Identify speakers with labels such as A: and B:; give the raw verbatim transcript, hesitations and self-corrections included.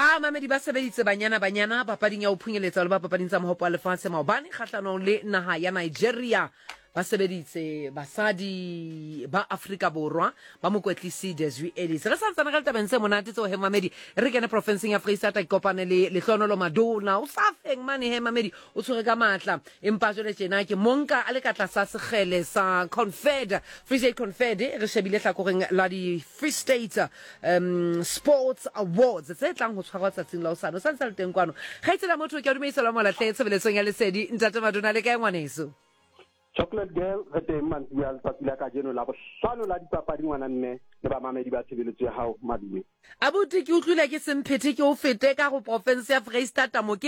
A: ba mamedi ba sebeditse banyana banyana papading ya ho phunyeletsa le ba papading tsa mohopo wa lefatshe maobane kgahlanong le naha ya Nigeria ba sebeditse basadi ba Afrika Borwa ba mokwetlisi Desiree Ellis re sa tsana ka tabeng se monate tso he mamedi re kene provinceng ya Freestata ikopane le lehlonolo madona o sa feng mane he mamedi o tshwere ka matla empa jole tjena ke monka a le ka tlasa segele sa Confed Free State Confed re shebile hlakoreng la di Free State um, Sports Awards tse tlang ho tshwarwa tsatsing la osana o sa ntse teng kwano ga itsela motho ke a dumedisa la mola tletse beletsong ya lesedi ntate madona le kae ngwaneso
B: Chocolate girl re teng mantsiya letsatsi la kajeno la bohlano la dipapadi ngwana nne le ba mamedi ba tshebeletso ya hao madume
A: abuti ke utlwile ke semphete ke o fete ka go province ya Freistata mo